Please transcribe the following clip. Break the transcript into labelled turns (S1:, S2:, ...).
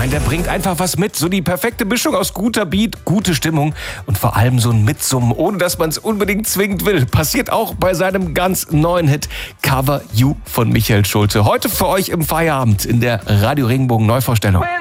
S1: Nein, der bringt einfach was mit. So die perfekte Mischung aus guter Beat, gute Stimmung und vor allem so ein Mitsummen, ohne dass man es unbedingt zwingend will. Passiert auch bei seinem ganz neuen Hit Cover You von Michael Schulte. Heute für euch im Feierabend in der Radio Regenbogen Neuvorstellung.